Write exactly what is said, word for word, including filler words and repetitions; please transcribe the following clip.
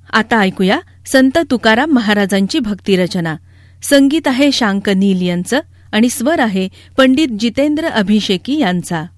आता ऐकूया संत तुकाराम महाराजांची भक्तिरचना. संगीत आहे शांक नील यांचं आणि स्वर आहे पंडित जितेंद्र अभिषेकी यांचा.